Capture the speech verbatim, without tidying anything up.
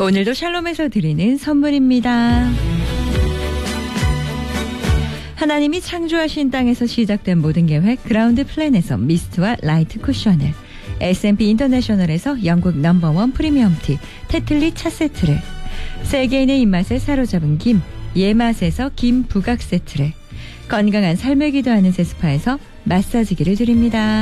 오늘도 샬롬에서 드리는 선물입니다. 하나님이 창조하신 땅에서 시작된 모든 계획 그라운드 플랜에서 미스트와 라이트 쿠션을, 에스 앤 피 인터내셔널에서 영국 넘버원 프리미엄티 테틀리 차 세트를, 세계인의 입맛에 사로잡은 김 예맛에서 김 부각 세트를, 건강한 삶을 기도하는 세스파에서 마사지기를 드립니다.